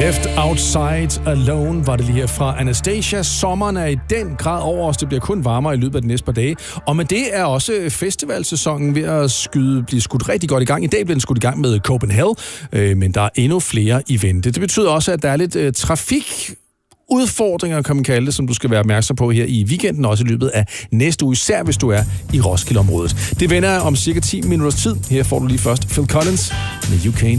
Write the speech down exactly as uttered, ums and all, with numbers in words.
Left Outside Alone var det lige her fra Anastasia. Sommeren er i den grad over os. Det bliver kun varmere i løbet af de næste par dage. Og med det er også festivalsæsonen ved at skyde, blive skudt rigtig godt i gang. I dag bliver den skudt i gang med Copenhagen, øh, men der er endnu flere i vente. Det betyder også, at der er lidt øh, trafik udfordringer, kan man kalde det, som du skal være opmærksom på her i weekenden, også i løbet af næste uge, især hvis du er i Roskilde-området. Det vender om cirka ti minutters tid. Her får du lige først Phil Collins med You Can't